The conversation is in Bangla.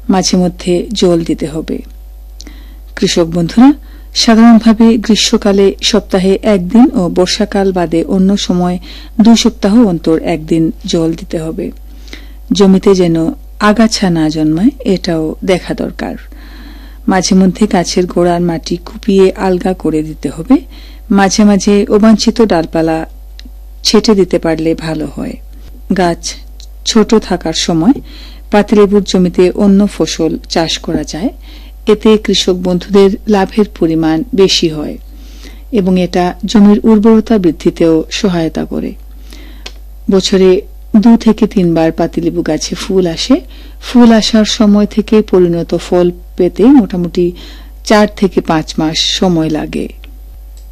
মাঝে মধ্যে জল দিতে হবে। কৃষক বন্ধুরা, সাধারণভাবে গ্রীষ্মকালে সপ্তাহে একদিন ও বর্ষাকাল বাদে অন্য সময় 2 সপ্তাহ অন্তর একদিন জল দিতে হবে। জমিতে যেন আগাছা না জন্মায় এটাও দেখা দরকার। মাঝে মধ্যে গাছের গোড়ার মাটি কুপিয়ে আলগা করে দিতে হবে। মাঝে মাঝে অবাঞ্ছিত ডালপালা ছেটে দিতে পারলে ভালো হয়। গাছ ছোট থাকার সময় পাতিলেবুর জমিতে অন্য ফসল চাষ করা যায়। এতে কৃষক বন্ধুদের লাভের পরিমাণ বেশি হয় এবং এটা জমির উর্বরতা বৃদ্ধিতেও সহায়তা করে। বছরে 2 থেকে 3 বার পাতিলেবু গাছে ফুল আসে। ফুল আসার সময় থেকে পরিণত ফল পেতে মোটামুটি 4 থেকে 5 মাস সময় লাগে।